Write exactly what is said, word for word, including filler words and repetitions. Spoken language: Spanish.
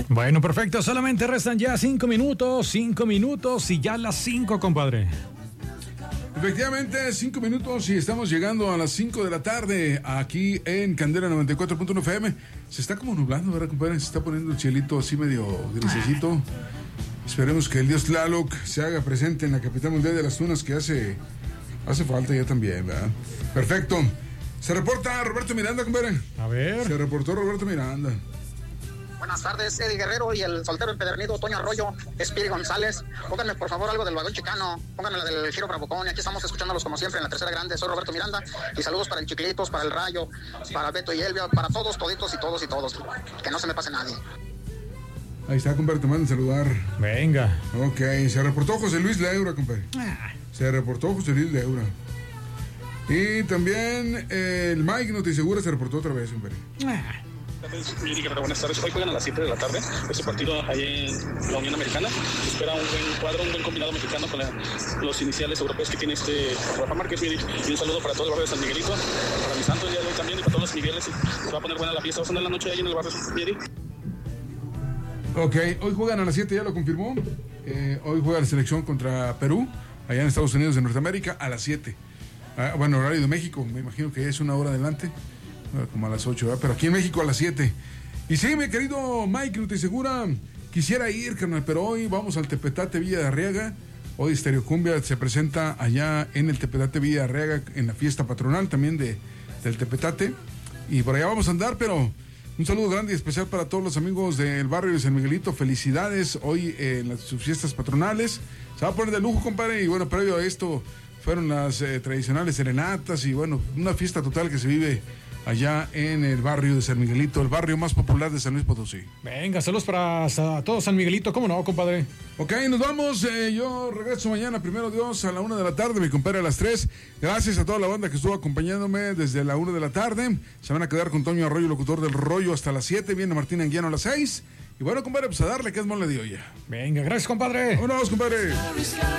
Bueno, perfecto. Solamente restan ya cinco minutos, cinco minutos y ya las cinco, compadre. Efectivamente, cinco minutos y estamos llegando a las cinco de la tarde aquí en Candela noventa y cuatro punto uno F M. Se está como nublando, ¿verdad, compadre? Se está poniendo el cielito así medio grisecito. Esperemos que el dios Tlaloc se haga presente en la capital mundial de las tunas, que hace, hace falta ya también, ¿verdad? Perfecto. Se reporta Roberto Miranda, compadre. A ver. Se reportó Roberto Miranda. Buenas tardes, Eddie Guerrero y el soltero empedernido Toño Arroyo, Espiri González. Pónganme por favor algo del vagón chicano, pónganme la del Giro Bravucón. Y aquí estamos escuchándolos como siempre en la tercera grande. Soy Roberto Miranda y saludos para el Chiquilitos, para el Rayo, para Beto y Elvia, para todos, toditos y todos y todos. Que no se me pase nadie. Ahí está, compadre, te mandan saludar. Venga. Ok, se reportó José Luis Leura, compadre. Ah. Se reportó José Luis Leura. Y también eh, el Mike Notisegura se reportó otra vez, compadre. Ah. Buenas tardes, hoy juegan a las siete de la tarde este partido ahí en la Unión Americana. Se espera un buen cuadro, un buen combinado mexicano con la, los iniciales europeos que tiene este Rafa Márquez. Y un saludo para todo el barrio de San Miguelito, para mi santo el día de hoy también y para todos los Migueles. Se va a poner buena la fiesta, va a sonar la noche ahí en el barrio San Miguelito. Ok, hoy juegan a las siete, ya lo confirmó. Eh, hoy juega la selección contra Perú, allá en Estados Unidos de Norteamérica, a las siete. Ah, bueno, horario de México, me imagino que es una hora adelante. Como a las ocho, ¿verdad? Pero aquí en México a las siete. Y sí, mi querido Mike Notisegura, quisiera ir, carnal, pero hoy vamos al Tepetate Villa de Arriaga. Hoy Stereo Cumbia se presenta allá en el Tepetate Villa de Arriaga, en la fiesta patronal también de, del Tepetate. Y por allá vamos a andar, pero un saludo grande y especial para todos los amigos del barrio de San Miguelito. Felicidades hoy en las sus fiestas patronales. Se va a poner de lujo, compadre. Y bueno, previo a esto fueron las eh, tradicionales serenatas y bueno, una fiesta total que se vive allá en el barrio de San Miguelito, el barrio más popular de San Luis Potosí. Venga, saludos para a todos San Miguelito, ¿cómo no, compadre? Ok, nos vamos, eh, yo regreso mañana, primero Dios, a la una de la tarde, mi compadre a las tres. Gracias a toda la banda que estuvo acompañándome desde la una de la tarde. Se van a quedar con Toño Arroyo, locutor del Rollo, hasta las siete. Viene Martín Anguiano a las seis. Y bueno, compadre, pues a darle que es mole de olla. Venga, gracias, compadre. Vámonos, compadre.